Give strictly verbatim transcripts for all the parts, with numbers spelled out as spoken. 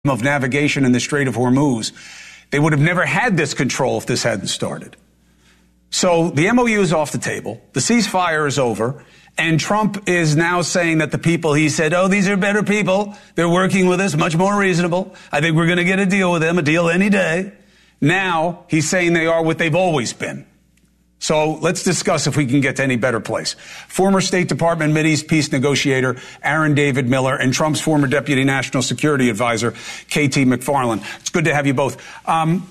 of navigation in the Strait of Hormuz. They would have never had this control if this hadn't started. So the M O U is off the table. The ceasefire is over. And Trump is now saying that the people he said, oh, these are better people. They're working with us, much more reasonable. I think we're going to get a deal with them, a deal any day. Now he's saying they are what they've always been. So let's discuss if we can get to any better place. Former State Department Mideast Peace negotiator Aaron David Miller and Trump's former Deputy National Security Advisor K T McFarland. It's good to have you both. Um,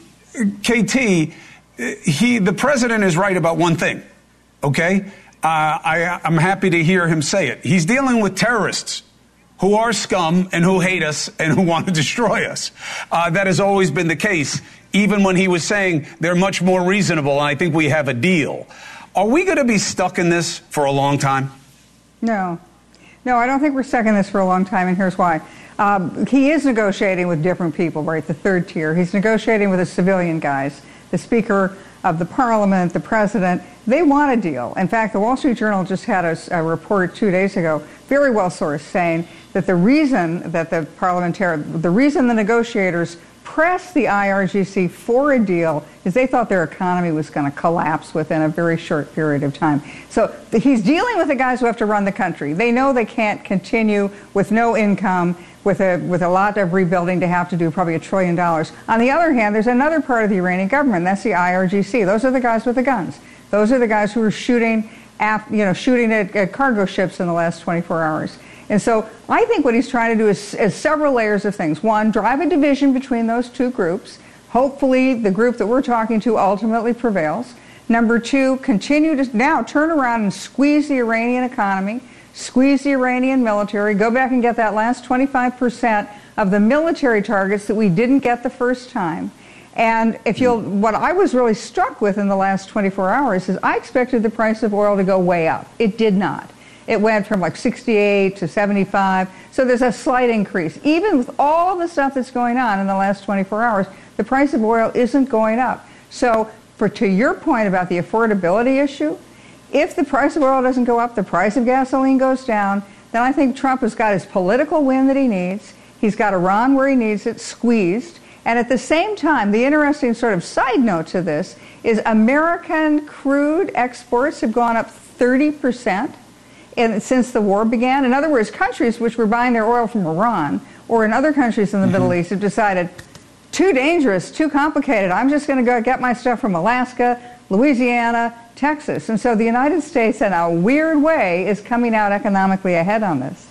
K T, he, the president is right about one thing, okay? Uh, I, I'm happy to hear him say it. He's dealing with terrorists who are scum and who hate us and who want to destroy us. Uh, that has always been the case, even when he was saying they're much more reasonable and I think we have a deal. Are we going to be stuck in this for a long time? No. No, I don't think we're stuck in this for a long time, and here's why. Um, he is negotiating with different people, right, the third tier. He's negotiating with the civilian guys, the Speaker of the Parliament, the President. They want a deal. In fact, the Wall Street Journal just had a, a report two days ago, very well sourced, saying that the reason that the parliamentarian, the reason the negotiators pressed the I R G C for a deal is they thought their economy was going to collapse within a very short period of time. So he's dealing with the guys who have to run the country. They know they can't continue with no income, with a with a lot of rebuilding to have to do, probably a trillion dollars. On the other hand, there's another part of the Iranian government. That's the I R G C. Those are the guys with the guns. Those are the guys who are shooting, at, you know, shooting at, at cargo ships in the last twenty-four hours. And so I think what he's trying to do is, is several layers of things. One, drive a division between those two groups. Hopefully the group that we're talking to ultimately prevails. Number two, continue to now turn around and squeeze the Iranian economy, squeeze the Iranian military, go back and get that last twenty-five percent of the military targets that we didn't get the first time. And if you'll, what I was really struck with in the last twenty-four hours is I expected the price of oil to go way up. It did not. It went from like sixty-eight to seventy-five. So there's a slight increase. Even with all the stuff that's going on in the last twenty-four hours, the price of oil isn't going up. So for to your point about the affordability issue, if the price of oil doesn't go up, the price of gasoline goes down, then I think Trump has got his political win that he needs. He's got Iran where he needs it, squeezed. And at the same time, the interesting sort of side note to this is American crude exports have gone up thirty percent. And since the war began. In other words, countries which were buying their oil from Iran or in other countries in the mm-hmm. Middle East have decided, too dangerous, too complicated. I'm just going to go get my stuff from Alaska, Louisiana, Texas. And so the United States, in a weird way, is coming out economically ahead on this.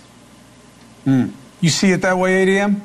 Mm. You see it that way, A D M?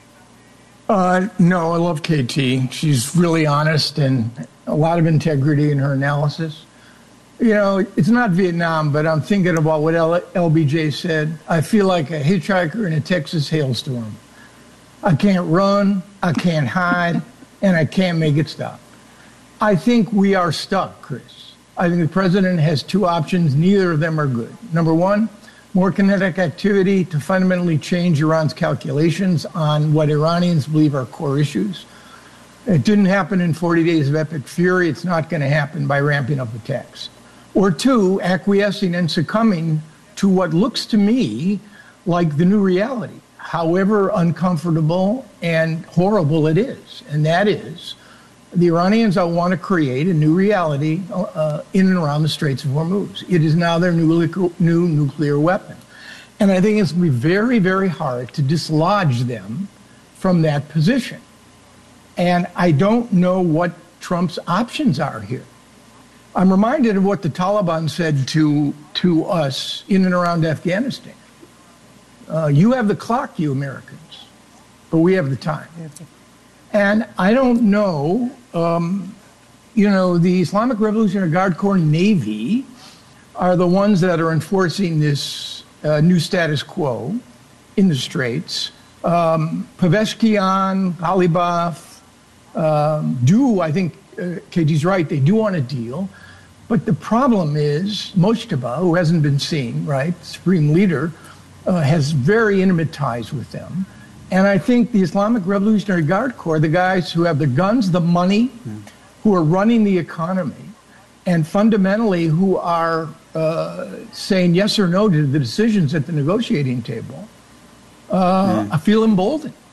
Uh, no, I love K T. She's really honest and a lot of integrity in her analysis. You know, it's not Vietnam, but I'm thinking about what L B J said. I feel like a hitchhiker in a Texas hailstorm. I can't run, I can't hide, and I can't make it stop. I think we are stuck, Chris. I think the president has two options. Neither of them are good. Number one, more kinetic activity to fundamentally change Iran's calculations on what Iranians believe are core issues. It didn't happen in forty days of epic fury. It's not going to happen by ramping up attacks. Or two, acquiescing and succumbing to what looks to me like the new reality, however uncomfortable and horrible it is. And that is, the Iranians want to create a new reality uh, in and around the Straits of Hormuz. It is now their new, new nuclear weapon. And I think it's going to be very, very hard to dislodge them from that position. And I don't know what Trump's options are here. I'm reminded of what the Taliban said to to us in and around Afghanistan. Uh, you have the clock, you Americans, but we have the time. And I don't know, um, you know, the Islamic Revolutionary Guard Corps Navy are the ones that are enforcing this uh, new status quo in the Straits. Um, Peveshkian, Ghalibaf um, do, I think, uh, K T's right, they do want a deal. But the problem is, Mojtaba, who hasn't been seen, right, supreme leader, uh, has very intimate ties with them. And I think the Islamic Revolutionary Guard Corps, the guys who have the guns, the money, mm. who are running the economy, and fundamentally who are uh, saying yes or no to the decisions at the negotiating table, uh, mm. I feel emboldened.